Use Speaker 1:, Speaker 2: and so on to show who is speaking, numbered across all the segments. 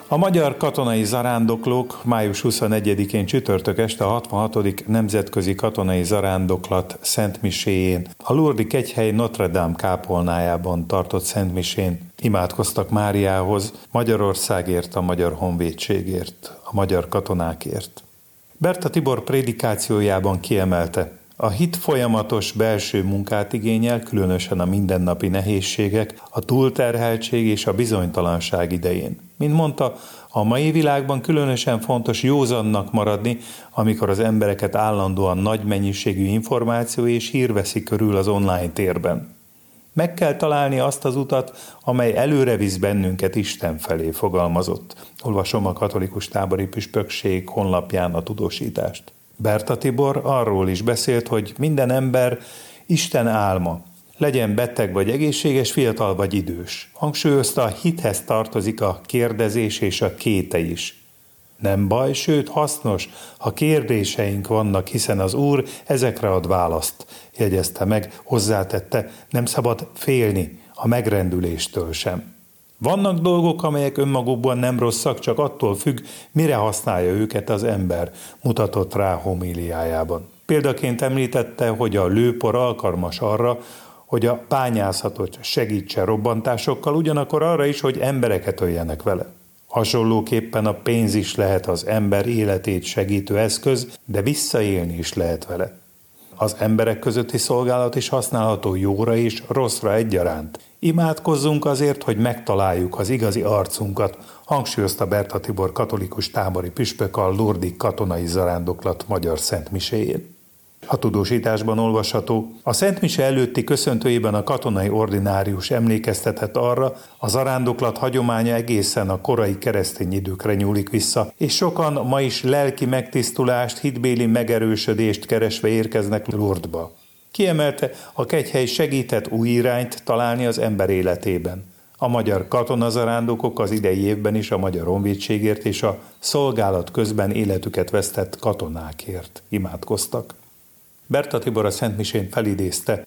Speaker 1: A magyar katonai zarándoklók május 21-én csütörtök este a 66. Nemzetközi Katonai Zarándoklat szentmiséjén, a Lourdes kegyhely Notre Dame kápolnájában tartott szentmisén imádkoztak Máriához, Magyarországért, a magyar honvédségért, a magyar katonákért. Berta Tibor prédikációjában kiemelte: a hit folyamatos belső munkát igényel, különösen a mindennapi nehézségek, a túlterheltség és a bizonytalanság idején. Mint mondta, a mai világban különösen fontos józannak maradni, amikor az embereket állandóan nagy mennyiségű információ és hír veszi körül az online térben. Meg kell találni azt az utat, amely előre visz bennünket Isten felé, fogalmazott. Olvasom a Katolikus Tábori Püspökség honlapján a tudósítást. Berta Tibor arról is beszélt, hogy minden ember Isten álma, legyen beteg vagy egészséges, fiatal vagy idős. Hangsúlyozta, a hithez tartozik a kérdezés és a kéte is. Nem baj, sőt hasznos, ha kérdéseink vannak, hiszen az Úr ezekre ad választ, jegyezte meg, hozzátette, nem szabad félni a megrendüléstől sem. Vannak dolgok, amelyek önmagukban nem rosszak, csak attól függ, mire használja őket az ember, mutatott rá homíliájában. Példaként említette, hogy a lőpor alkalmas arra, hogy a bányászatot segítse robbantásokkal, ugyanakkor arra is, hogy embereket öljenek vele. Hasonlóképpen a pénz is lehet az ember életét segítő eszköz, de visszaélni is lehet vele. Az emberek közötti szolgálat is használható jóra és rosszra egyaránt. Imádkozzunk azért, hogy megtaláljuk az igazi arcunkat, hangsúlyozta Berta Tibor katolikus tábori püspök a Lourdes katonai zarándoklat magyar szentmiséjén. A tudósításban olvasható: a szentmise előtti köszöntőjében a katonai ordinárius emlékeztetett arra, a zarándoklat hagyománya egészen a korai keresztény időkre nyúlik vissza, és sokan ma is lelki megtisztulást, hitbéli megerősödést keresve érkeznek Lourdesba. Kiemelte, a kegyhely segített új irányt találni az ember életében. A magyar katonazarándokok az idei évben is a magyar honvédségért és a szolgálat közben életüket vesztett katonákért imádkoztak. Berta Tibor a szentmisén felidézte: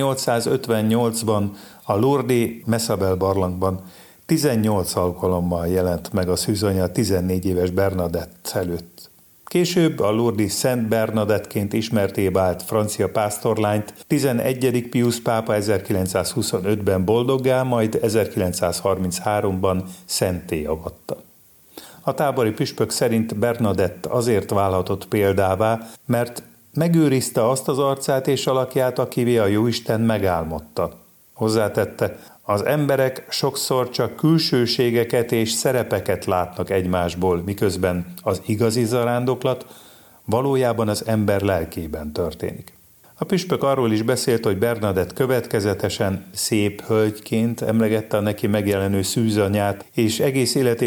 Speaker 1: 1858-ban a Lourdes Messabel barlangban 18 alkalommal jelent meg a szűzanya 14 éves Bernadett előtt. Később a Lourdes Szent Bernadettként ismertté vált francia pásztorlányt 11. Pius pápa 1925-ben boldoggá, majd 1933-ban szentté avatta. A tábori püspök szerint Bernadett azért válhatott példává, mert megőrizte azt az arcát és alakját, akivé a Jóisten megálmodta. Hozzátette, az emberek sokszor csak külsőségeket és szerepeket látnak egymásból, miközben az igazi zarándoklat valójában az ember lelkében történik. A püspök arról is beszélt, hogy Bernadett következetesen szép hölgyként emlegette a neki megjelenő szűzanyját, és egész életében